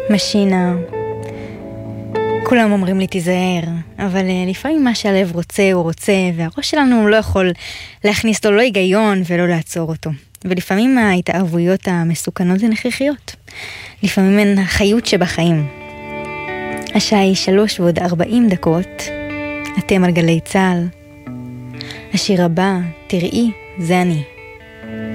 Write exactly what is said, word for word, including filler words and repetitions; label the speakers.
Speaker 1: משינה. כולם אומרים לי תיזהר, אבל לפעמים מה שהלב רוצה הוא רוצה, והראש שלנו לא יכול להכניס לו לא היגיון ולא לעצור אותו. ולפעמים ההתאהבויות המסוכנות הן הכרחיות. לפעמים הן החיות שבחיים. השעה היא שלוש ועוד ארבעים דקות. אתם על גלי צהל. השיר הבא, תראי, זה אני.